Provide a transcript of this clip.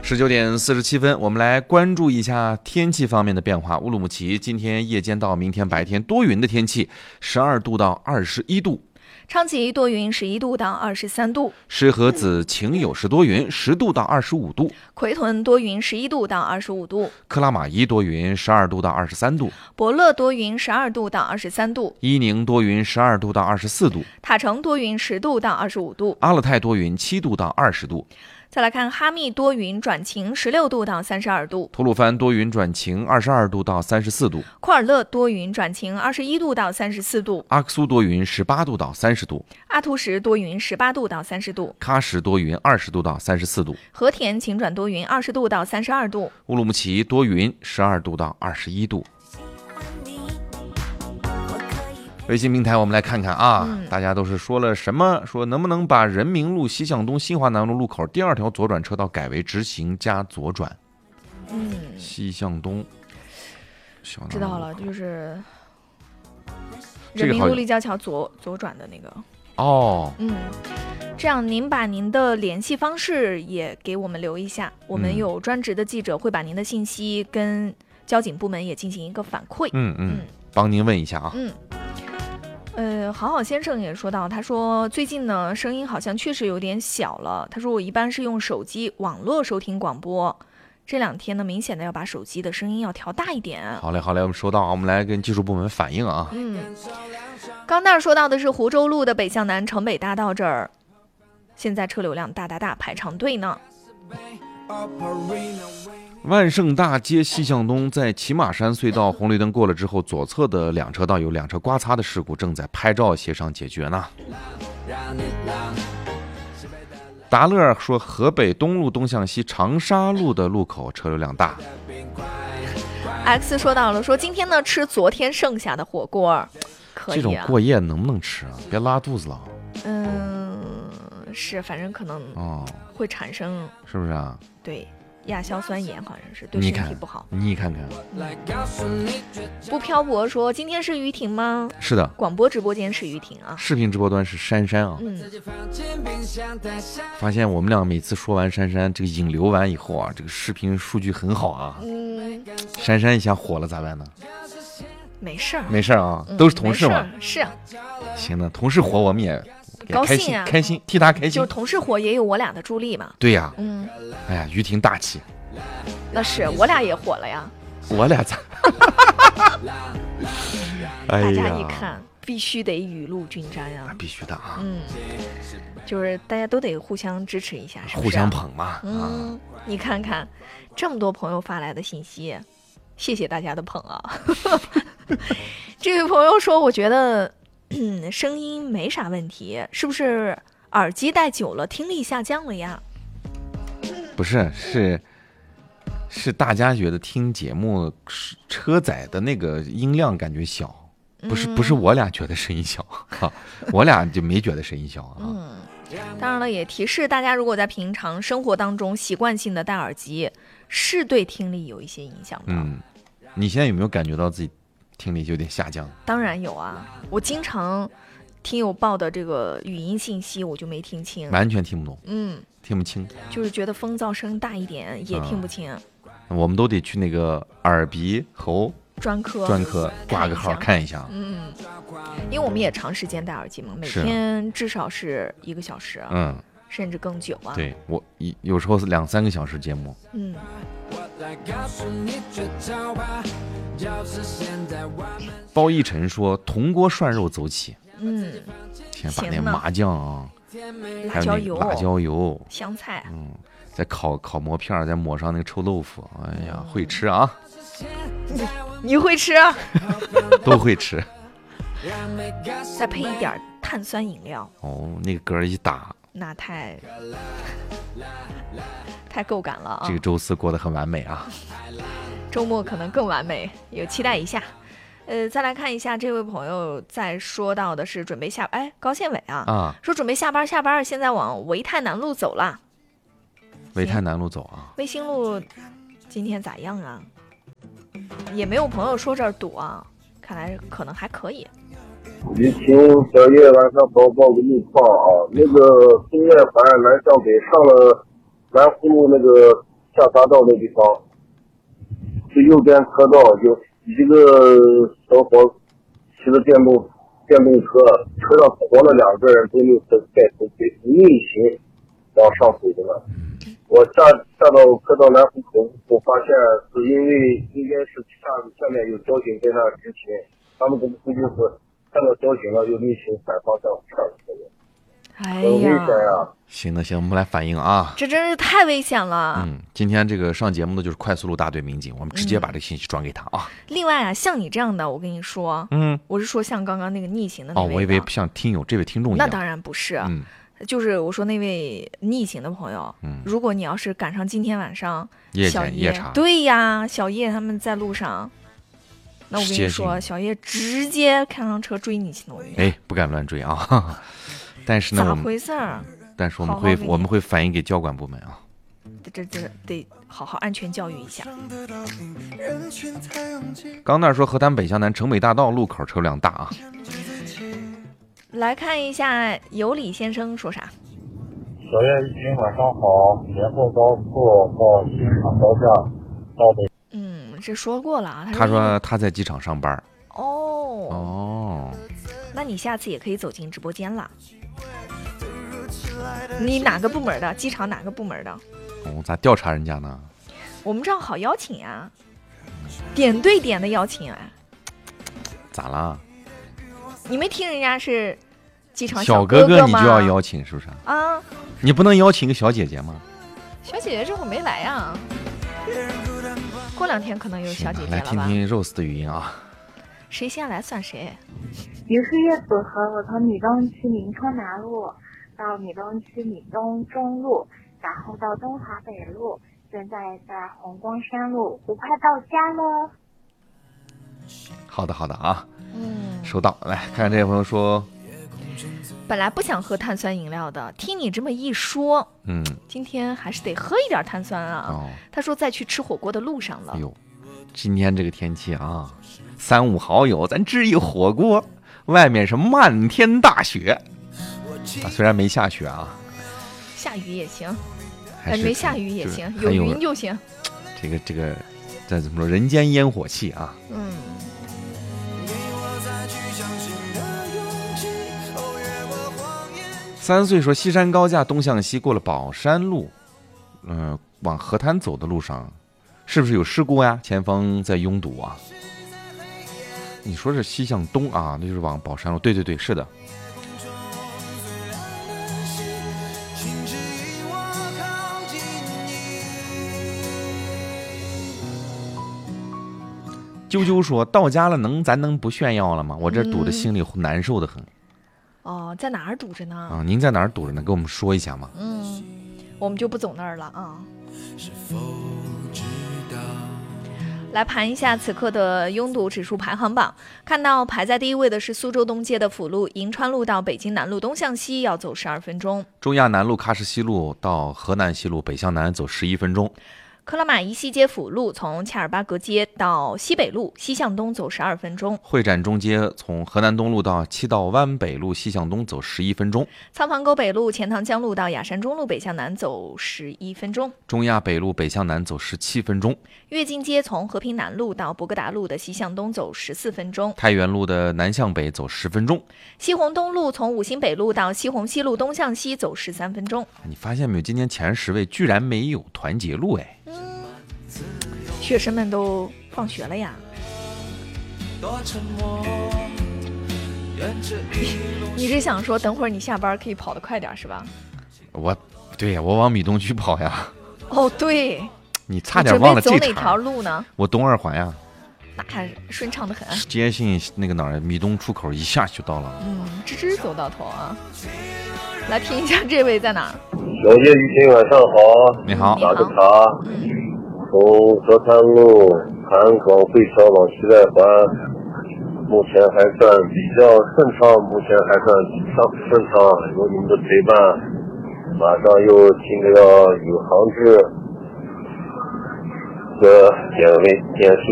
19点47分，我们来关注一下天气方面的变化。乌鲁木齐今天夜间到明天白天多云的天气，12度到21度。 昌吉多云11度到23度， 石河子晴有时多云10度到25度， 奎屯多云11度到25度， 克拉玛依多云12度到23度， 博乐多云12度到23度， 伊宁多云12度到24度， 塔城多云10度到25度， 阿勒泰多云7度到20度。 再来看哈密多云转晴16度到32度， 吐鲁番多云转晴22度到34度， 库尔勒多云转晴21度到34度， 阿克苏多云18度到30度， 阿图什多云18度到30度， 喀什多云20度到34度， 和田晴转多云20度到32度， 乌鲁木齐多云12度到21度。微信平台我们来看看啊，大家都是说了什么？说能不能把人民路、西向东、新华南路路口第2条左转车道改为直行加左转？西向东， 知道了，就是这个人民路立交桥左转的那个。 哦， 这样您把您的联系方式也给我们留一下，我们有专职的记者会把您的信息跟交警部门也进行一个反馈。 帮您问一下啊。 好好先生也说到，他说最近呢声音好像确实有点小了。他说我一般是用手机网络收听广播，这2天呢明显的要把手机的声音要调大一点。 好嘞，我们收到啊，我们来跟技术部门反映啊。 刚那儿说到的是湖州路的北向南城北大道这儿，现在车流量大排长队呢。 万盛大街西向东，在骑马山隧道红绿灯过了之后，左侧的2车道有2车刮擦的事故，正在拍照协商解决呢。达乐说，河北东路东向西长沙路的路口车流量大。 X 说到了，说今天呢吃昨天剩下的火锅，可以啊。 这种过夜能不能吃啊？别拉肚子了。 是，反正可能会产生， 是不是啊？ 对。亚硝酸盐好像是对身体不好。 你看看。 不漂泊说今天是于婷吗？ 是的， 广播直播间是于婷啊， 视频直播端是珊珊啊。发现我们俩每次说完珊珊这个引流完以后啊，这个视频数据很好啊。珊珊一下火了咋办呢？ 没事啊，都是同事嘛。 是啊。 行的，同事火我们也高兴啊， 开心，替他开心。 就是同事火也有我俩的助力嘛。 对呀。哎呀，于婷大气。 那是我俩也火了呀。 我俩咋？ 大家一看，必须得雨露均沾呀。 必须的啊。 就是大家都得互相支持一下，是不是？ 互相捧嘛。 你看看这么多朋友发来的信息，谢谢大家的捧啊。这位朋友说，我觉得声音没啥问题，是不是耳机戴久了听力下降了呀？ 不是，是大家觉得听节目车载的那个音量感觉小，不是我俩觉得声音小啊，我俩就没觉得声音小啊。 当然了，也提示大家，如果在平常生活当中习惯性的戴耳机，是对听力有一些影响的。 你现在有没有感觉到自己听力有点下降？ 当然有啊，我经常听友报的这个语音信息我就没听清， 完全听不懂。听不清， 就是觉得风噪声大一点也听不清。 我们都得去那个耳鼻喉专科挂个号看一下。 因为我们也长时间戴耳机嘛，每天至少是1个小时，甚至更久啊。 对，我有时候是2-3个小时节目。包奕晨说铜锅涮肉走起。先把那麻酱啊，还有那辣椒油、 香菜， 再烤馍片，再抹上那个臭豆腐。哎呀，会吃啊！ 你会吃？ 都会吃。 再配一点碳酸饮料。 那个嗝一打， 那太够感了啊！ 这个周4过得很完美啊。 周末可能更完美，有期待一下。再来看一下这位朋友在说到的是准备高宪伟啊，说准备下班，现在往维泰南路走了。 维泰南路走啊？ 卫星路今天咋样啊？也没有朋友说这儿堵啊，看来可能还可以。 雨晴小叶晚上报个路况啊，那个东外环南向北上了南湖路那个下沙道那地方，是右边车道，有一个小伙骑着电动车，车上活了2个人，都没有带头盔，逆行往上走的了。我下到科道南湖口，我发现是因为应该是下面有交警在那执勤，他们估计是看到交警了，又逆行反方向上车的。 哎很危险呀， 呀！ 行的行，我们来反映啊。 这真是太危险了。 今天这个上节目的就是快速路大队民警，我们直接把这个信息转给他啊。 另外啊，像你这样的，我跟你说，我是说像刚刚那个逆行的那位的。 我以为像这位听众一样。 那当然不是。就是我说那位逆行的朋友，如果你要是赶上今天晚上小叶查， 对呀，小叶他们在路上，那我跟你说，小叶直接开上车追你去弄你。 不敢乱追啊。但是呢， 咋回事儿？ 但是我们会反映给交管部门啊。 这得好好安全教育一下。 刚那说河南北向南城北大道路口车辆大啊。 来看一下有李先生说啥。 小叶一群晚上好，连后高速到机场高架到北。 这说过了啊。 他说他在机场上班。 哦，那你下次也可以走进直播间了。你哪个部门的？机场哪个部门的？ 咋调查人家呢？ 我们这样好邀请呀，点对点的邀请啊。 咋啦？ 你没听人家是机场小哥哥，你就要邀请是不是啊？ 你不能邀请个小姐姐吗？ 小姐姐这会儿没来呀，过2天可能有小姐姐了吧？ 来听听 Rose 的语音啊。 谁先来算谁。 于是叶子和我从闽东区民川南路到闽东区闽东中路，然后到东华北路，现在在红光山路，我快到家了。 好的啊，收到。来看看这位朋友说， 本来不想喝碳酸饮料的，听你这么一说，今天还是得喝一点碳酸啊。他说在去吃火锅的路上了。 今天这个天气啊，3、5好友咱吃一火锅，外面是漫天大雪虽然没下雪啊， 下雨也行，没下雨也行，有云就行。 这个这怎么说，人间烟火气啊。3岁说西山高架东向西过了宝山路，往河滩走的路上是不是有事故呀？前方在拥堵啊。你说是西向东啊，那就是往宝山路。对，是的。啾啾说到家了咱能不炫耀了吗？我这堵的心里难受的很。 在哪儿堵着呢？ 您在哪儿堵着呢？跟我们说一下嘛。 我们就不走那儿了啊。来盘一下此刻的拥堵指数排行榜，看到排在第1位的是苏州东街的辅路，银川路到北京南路东向西要走12分钟； 中亚南路喀什西路到河南西路北向南走11分钟； 克拉玛依西街辅路从恰尔巴格街到西北路西向东走12分钟； 会展中街从河南东路到七道湾北路西向东走11分钟； 仓房沟北路钱塘江路到雅山中路北向南走11分钟； 中亚北路北向南走17分钟； 跃进街从和平南路到博格达路的西向东走14分钟； 太原路的南向北走10分钟； 西红东路从五星北路到西红西路东向西走13分钟。 你发现没有？今天前10位居然没有团结路学生们都放学了呀。你是想说等会儿你下班可以跑得快点是吧？ 对呀，我往米东区跑呀。 对， 你差点忘了这场。走哪条路呢？ 我东2环呀。 那还顺畅的很。 接近那个哪儿，米东出口一下就到了。 直直走到头啊。来听一下这位在哪儿？ 小叶一群晚上好。 你好。 打个茶。从河滩路韩广汇桥往西外环，目前还算比较顺畅，顺畅，有你们的陪伴，马上又听着要有航至的点数